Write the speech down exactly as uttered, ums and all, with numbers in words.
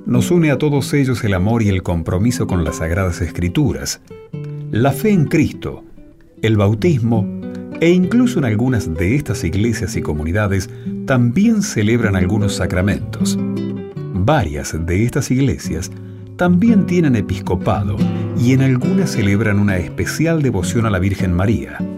Nos une a todos ellos el amor y el compromiso con las Sagradas Escrituras, la fe en Cristo, el bautismo, e incluso en algunas de estas iglesias y comunidades también celebran algunos sacramentos. Varias de estas iglesias también tienen episcopado y en algunas celebran una especial devoción a la Virgen María.